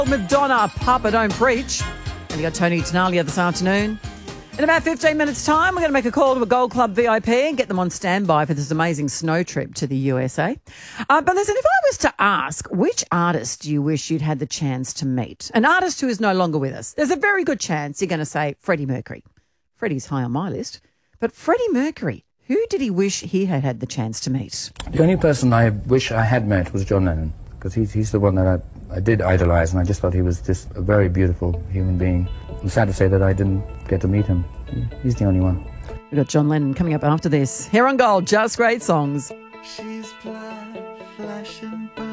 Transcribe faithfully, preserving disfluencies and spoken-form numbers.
Madonna, Papa Don't Preach. And you got Tony Tenalia this afternoon. In about fifteen minutes' time, we're going to make a call to a Gold Club V I P and get them on standby for this amazing snow trip to the U S A. Uh, but listen, if I was to ask, which artist do you wish you'd had the chance to meet? An artist who is no longer with us. There's a very good chance you're going to say Freddie Mercury. Freddie's high on my list. But Freddie Mercury, who did he wish he had had the chance to meet? The only person I wish I had met was John Lennon, because he's, he's the one that I, I did idolise, and I just thought he was just a very beautiful human being. I'm sad to say that I didn't get to meet him. He's the only one. We've got John Lennon coming up after this. Here on Gold, just great songs. She's black, flashing,